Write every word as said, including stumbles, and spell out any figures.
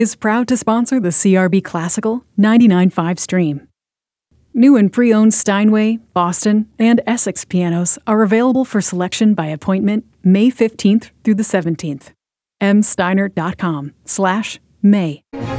is proud to sponsor the C R B Classical ninety-nine point five stream. New and pre-owned Steinway, Boston, and Essex pianos are available for selection by appointment May fifteenth through the seventeenth. m steiner dot com slash may.